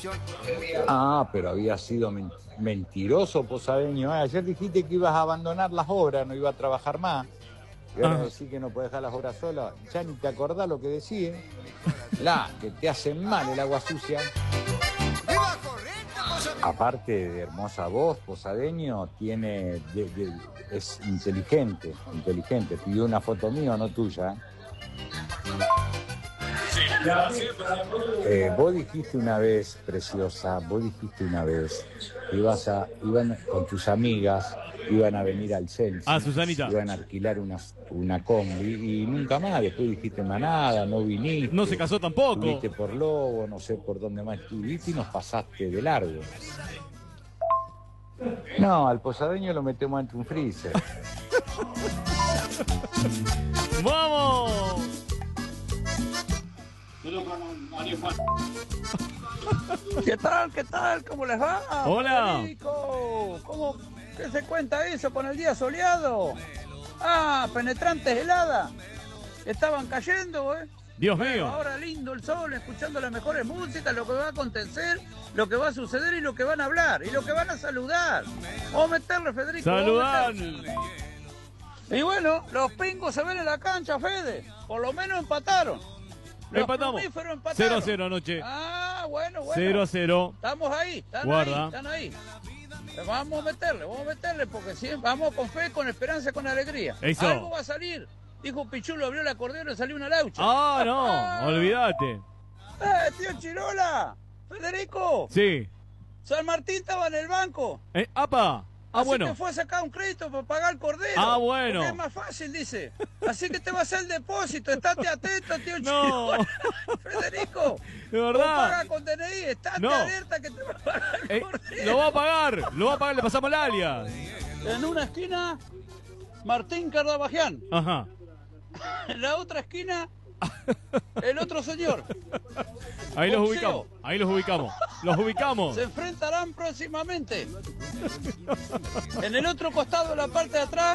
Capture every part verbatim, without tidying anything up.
Ah, pero había sido men mentiroso, Posadeño. ¿eh? Ayer dijiste que ibas a abandonar las obras, no iba a trabajar más. Y ahora Ah. decís que no podés dejar las obras solas. Ya ni te acordás lo que decís. La, que te hacen mal el agua sucia. Aparte de hermosa voz, Posadeño, tiene, de, de, es inteligente, inteligente. Pidió una foto mía, no tuya. Eh, vos dijiste una vez, preciosa, vos dijiste una vez, ibas a, iban con tus amigas, iban a venir al Chelsea. Ah, Susanita. Iban a alquilar una, una combi y nunca más, después dijiste más nada, no viniste. No se casó tampoco. Viniste por Lobo, no sé por dónde más estuviste y nos pasaste de largo. No, al Posadeño lo metemos ante un freezer. ¡Vamos! ¿Qué tal? ¿Qué tal? ¿Cómo les va? Hola. Federico, ¿cómo qué se cuenta eso con el día soleado? Ah, penetrantes heladas. Estaban cayendo, ¿eh? Dios Bueno, mío. ahora lindo el sol, escuchando las mejores músicas, lo que va a acontecer, lo que va a suceder y lo que van a hablar y lo que van a saludar. Vamos a meterle, Federico. Saludar. Y bueno, los pingos se ven en la cancha, Fede. Por lo menos empataron. Los Empatamos. plumíferos empataron. cero a cero anoche. Ah, bueno, bueno. cero a cero. Estamos ahí, están Guarda. ahí, están ahí. Vamos a meterle, vamos a meterle, porque sí, vamos con fe, con esperanza, con alegría. Eso. Algo va a salir. Dijo Pichulo, abrió el acordeón y salió una laucha. Ah, no, olvídate. ¡Eh, tío Chirola! ¡Federico! Sí. San Martín estaba en el banco. Eh, ¡Apa! Ah, Así bueno. que fue a sacar un crédito para pagar el cordero. Ah, bueno. Porque es más fácil, dice. Así que te va a hacer el depósito. Estate atento, tío No. Chirola. Federico. De No verdad. paga con D N I. Estate No. alerta que te va a pagar el Eh, cordero. lo va a pagar, lo va a pagar, le pasamos la alias. En una esquina, Martín Cardabajian. Ajá. En la otra esquina, el otro señor. Ahí los Boxeo. ubicamos, ahí los ubicamos. Los ubicamos. Se enfrentarán próximamente. En el otro costado, de la parte de atrás,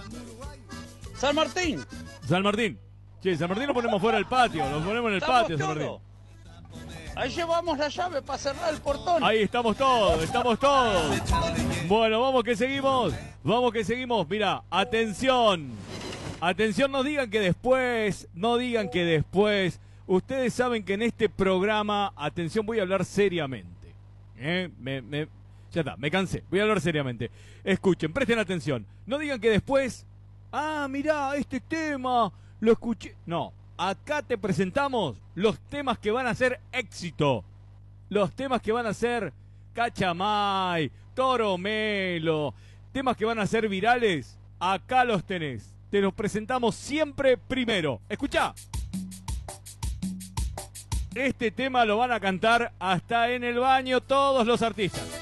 San Martín. San Martín. Che, San Martín lo ponemos fuera del patio, lo ponemos en el Estamos patio, San Martín. todos. Ahí llevamos la llave para cerrar el portón. Ahí estamos todos, estamos todos. Bueno, vamos que seguimos, vamos que seguimos. Mira, atención. Atención, no digan que después, no digan que después. Ustedes saben que en este programa, atención, voy a hablar seriamente. ¿Eh? Me, me, ya está, me cansé, voy a hablar seriamente. Escuchen, presten atención. No digan que después, ah, mirá, este tema, lo escuché. No, acá te presentamos los temas que van a ser éxito. Los temas que van a ser Cachamay, Toromelo, temas que van a ser virales, acá los tenés. Te los presentamos siempre primero. Escuchá. Este tema lo van a cantar hasta en el baño todos los artistas.